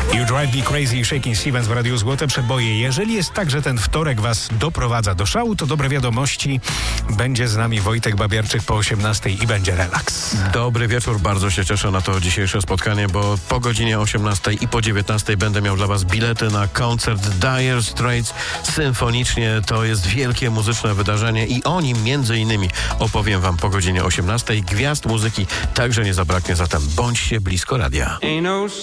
You Drive Me Crazy i Shakin' Stevens w Radiu Złote Przeboje. Jeżeli jest tak, że ten wtorek was doprowadza do szału, to dobre wiadomości. Będzie z nami Wojtek Babiarczyk po 18:00 i będzie relaks. Dobry wieczór, bardzo się cieszę na to dzisiejsze spotkanie, bo po godzinie 18:00 i po 19:00 będę miał dla was bilety na koncert Dire Straits symfonicznie. To jest wielkie muzyczne wydarzenie i o nim między innymi opowiem wam po godzinie 18:00. Gwiazd muzyki także nie zabraknie, zatem bądźcie blisko radia.